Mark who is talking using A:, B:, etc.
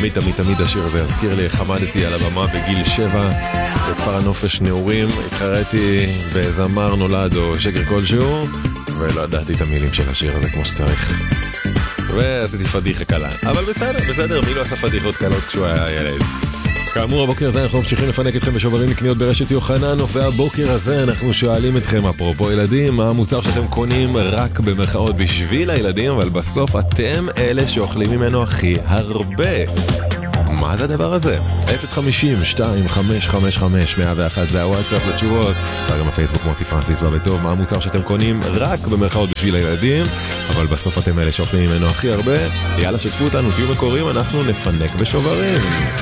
A: תמיד השיר הזה הזכיר לי, חמדתי על הבמה בגיל 7 בכפר הנופש נעורים, התחרתי בזמר נולד או שקר כלשהו, ולא ידעתי את המילים של השיר הזה כמו שצריך, ועשיתי פדיחה קלה, אבל בסדר, מי לא עשה פדיחות קלות כשהוא היה ילד? כאמור, הבוקר הזה אנחנו ממשיכים לפנק אתכם בשוברים לקניות ברשת יוחנן, והבוקר הזה אנחנו שואלים אתכם, אפרופו ילדים, מה המוצר שאתם קונים רק במרכאות בשביל הילדים, אבל בסוף אתם אלה שאוכלים ממנו הכי הרבה. מה זה הדבר הזה? 050-2555-101 זה הוואטסאפ לתשובות. אפשר גם בפייסבוק מוטי פרנסיס בטוב. מה המוצר שאתם קונים רק במרכאות בשביל הילדים, אבל בסוף אתם אלה שאוכלים ממנו הכי הרבה? יאללה, שתפו אותנו, תהיו מקוריים, אנחנו נפנק בשוברים.